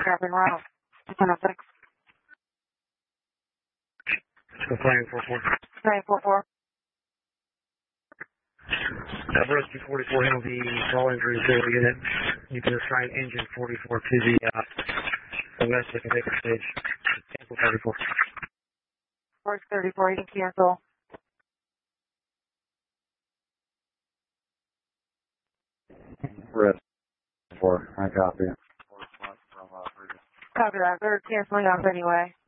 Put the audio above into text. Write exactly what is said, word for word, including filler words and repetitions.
traffic route. one oh six. Flying four four. nine four four. Uh, Rescue forty-four, handle the call injury zero unit. You can assign engine forty-four to the uh, domestic and take the stage. Cancel thirty-four. Force thirty-four, you can cancel. Red four, I copy. Copy that. They're canceling off anyway.